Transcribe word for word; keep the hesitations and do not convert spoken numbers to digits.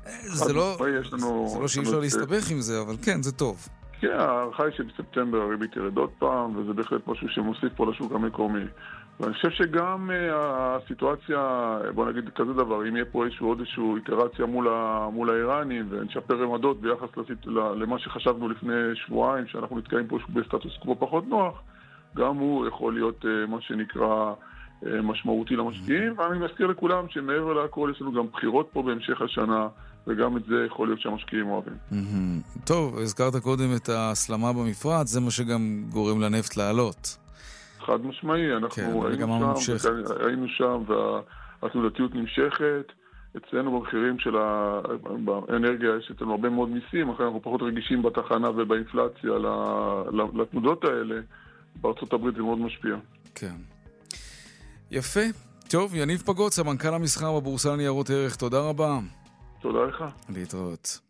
זה לא, יש לנו, זה לא שאי אפשר להסתבך עם זה, אבל כן, זה טוב. כן, הערכה היא שבספטמבר הריבית תרד עוד פעם, וזה בהחלט משהו שמוסיף פה לשוק המקומי. ואני חושב שגם הסיטואציה, בוא נגיד כזה דבר, אם יהיה פה איזשהו עוד איזשהו איטרציה מול, ה, מול האיראנים, ונשפר רמדות ביחס לסיט, למה שחשבנו לפני שבועיים, שאנחנו נתקעים פה בסטטוס קוו פחות נוח, גם הוא יכול להיות מה שנקרא משמעותי למשקיעים, ואני מזכיר לכולם שמעבר להכל יש לנו גם בחירות פה בהמשך השנה, וגם את זה יכול להיות שהמשקיעים אוהבים. טוב, הזכרת קודם את ההסלמה במפרץ, זה מה שגם גורם לנפט לעלות. חד משמעי, אנחנו היינו שם, היינו שם והתנודתיות נמשכת, אצלנו במחירים של האנרגיה יש אצלנו הרבה מאוד מיסים, אחרי אנחנו פחות רגישים בתחנה ובאינפלציה לתנודות האלה, בארצות הברית זה מאוד משפיע. כן. יפה. טוב, יניב פגוץ, המנכ"ל המסחר בבורסה לניירות ערך, תודה רבה. תודה לך. להתראות.